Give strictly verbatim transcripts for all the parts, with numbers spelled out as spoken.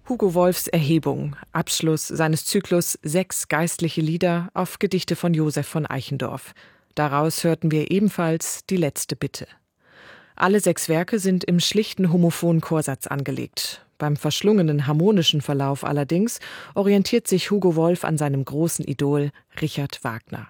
Hugo Wolfs Erhebung, Abschluss seines Zyklus Sechs geistliche Lieder auf Gedichte von Joseph von Eichendorff. Daraus hörten wir ebenfalls die letzte Bitte. Alle sechs Werke sind im schlichten homophonen Chorsatz angelegt. Beim verschlungenen harmonischen Verlauf allerdings orientiert sich Hugo Wolf an seinem großen Idol Richard Wagner.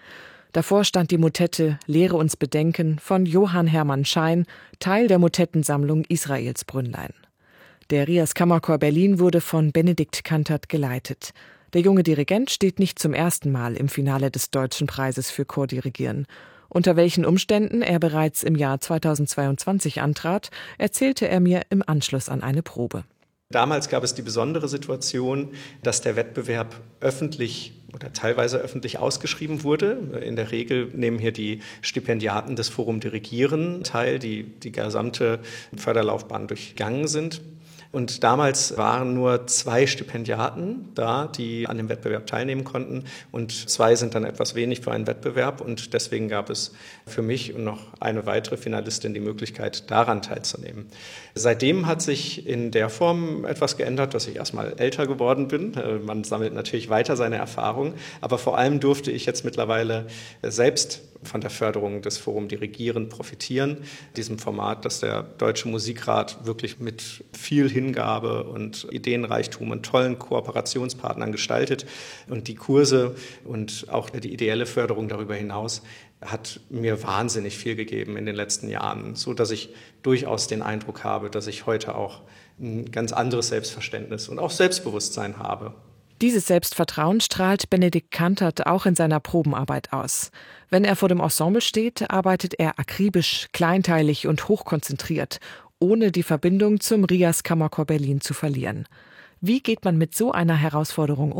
Davor stand die Motette Lehre uns bedenken von Johann Hermann Schein, Teil der Motettensammlung Israels Brünnlein. Der Rias Kammerchor Berlin wurde von Benedikt Kantert geleitet. Der junge Dirigent steht nicht zum ersten Mal im Finale des Deutschen Preises für Chordirigieren. Unter welchen Umständen er bereits im Jahr zweitausendzweiundzwanzig antrat, erzählte er mir im Anschluss an eine Probe. Damals gab es die besondere Situation, dass der Wettbewerb öffentlich oder teilweise öffentlich ausgeschrieben wurde. In der Regel nehmen hier die Stipendiaten des Forum Dirigieren teil, die die gesamte Förderlaufbahn durchgegangen sind. Und damals waren nur zwei Stipendiaten da, die an dem Wettbewerb teilnehmen konnten. Und zwei sind dann etwas wenig für einen Wettbewerb. Und deswegen gab es für mich und noch eine weitere Finalistin die Möglichkeit, daran teilzunehmen. Seitdem hat sich in der Form etwas geändert, dass ich erstmal älter geworden bin. Man sammelt natürlich weiter seine Erfahrungen. Aber vor allem durfte ich jetzt mittlerweile selbst von der Förderung des Forum Dirigieren profitieren, diesem Format, das der Deutsche Musikrat wirklich mit viel Hingabe und Ideenreichtum und tollen Kooperationspartnern gestaltet. Und die Kurse und auch die ideelle Förderung darüber hinaus hat mir wahnsinnig viel gegeben in den letzten Jahren, so dass ich durchaus den Eindruck habe, dass ich heute auch ein ganz anderes Selbstverständnis und auch Selbstbewusstsein habe. Dieses Selbstvertrauen strahlt Benedikt Kantert auch in seiner Probenarbeit aus. Wenn er vor dem Ensemble steht, arbeitet er akribisch, kleinteilig und hochkonzentriert, ohne die Verbindung zum Rias Kammerchor Berlin zu verlieren. Wie geht man mit so einer Herausforderung um?